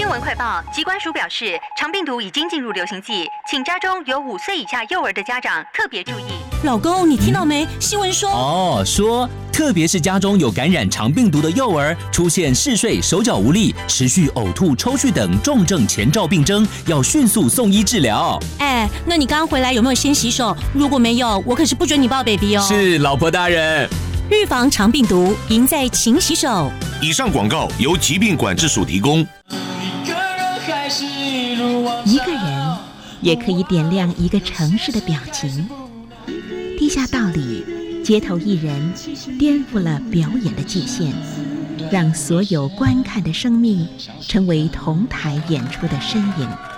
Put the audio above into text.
闻快报，疾管署表示，肠病毒已经进入流行季，请家中有5岁以下幼儿的家长特别注意。 老公，你听到没？新闻说， 特别是家中有感染肠病毒的幼儿，出现嗜睡、手脚无力、持续呕吐、抽搐等重症前兆病征，要迅速送医治疗。 那你刚刚回来有没有先洗手？如果没有，我可是不准你抱 baby 哦。 是，老婆大人。 预防肠病毒，赢在勤洗手。 以上广告由疾病管制署提供。 一个人也可以点亮一个城市的表情。地下道里，街头艺人颠覆了表演的界限，让所有观看的生命成为同台演出的身影。